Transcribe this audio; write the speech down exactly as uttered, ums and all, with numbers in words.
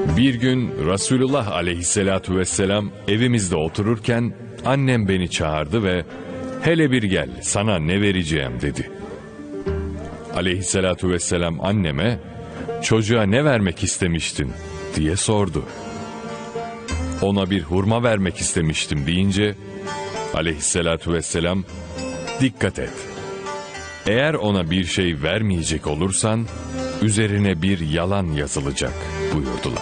Bir gün Resulullah aleyhissalatu vesselam evimizde otururken annem beni çağırdı ve hele bir gel sana ne vereceğim dedi. Aleyhissalatu vesselam anneme çocuğa ne vermek istemiştin diye sordu. Ona bir hurma vermek istemiştim deyince aleyhissalatu vesselam dikkat et. Eğer ona bir şey vermeyecek olursan üzerine bir yalan yazılacak buyurdular.